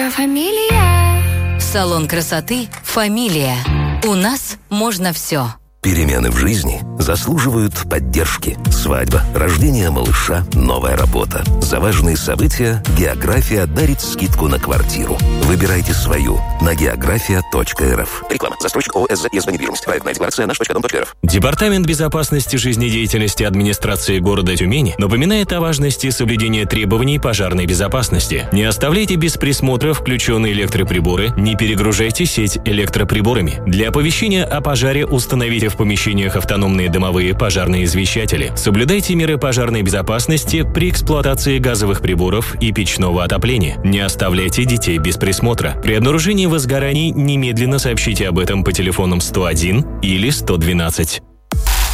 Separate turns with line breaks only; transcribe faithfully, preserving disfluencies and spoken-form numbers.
Фамилия.
Салон красоты «Фамилия». У нас можно все.
Перемены в жизни заслуживают поддержки. Свадьба, рождение малыша, новая работа. За важные события «География» дарит скидку на квартиру. Выбирайте свою на география точка эр эф. Реклама. Застройщик ООО «ЭСЗ недвижимость». Проектная декларация наш точка дом точка эр эф.
Департамент безопасности жизнедеятельности администрации города Тюмени напоминает о важности соблюдения требований пожарной безопасности. Не оставляйте без присмотра включенные электроприборы, не перегружайте сеть электроприборами. Для оповещения о пожаре установите в помещениях автономные дымовые пожарные извещатели. Соблюдайте меры пожарной безопасности при эксплуатации газовых приборов и печного отопления. Не оставляйте детей без присмотра. При обнаружении возгораний немедленно сообщите об этом по телефонам сто один или сто двенадцать.